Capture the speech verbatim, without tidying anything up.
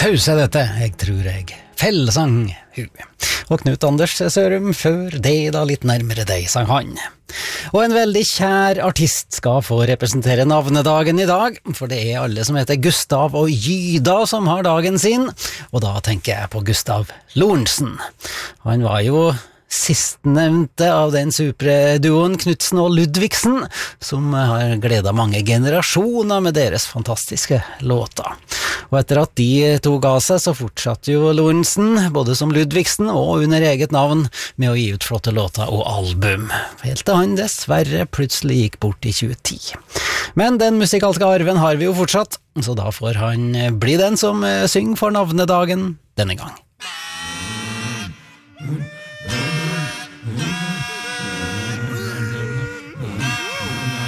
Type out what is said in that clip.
pause dette, jeg tror jeg. Fellesang, hu. Og Knut Anders Sørum, før det da litt nærmere deg, sang han. Og en veldig kjær artist skal få representere navnedagen i dag, for det er alle som heter Gustav og Gyda som har dagen sin, og da tenker jeg på Gustav Lorentzen. Han var jo sistnevnte av den superduoen Knudsen og Ludvigsen, som har gledet mange generasjoner med deres fantastiske låter. Og etter at de to ga seg, så fortsatte jo Lorentzen, både som Ludvigsen og under eget navn, med å gi ut flotte låter og album. Helt til han dessverre plutselig gikk bort i tjue ti. Men den musikalske arven har vi jo fortsatt, så da får han bli den som synger for navnedagen denne gang.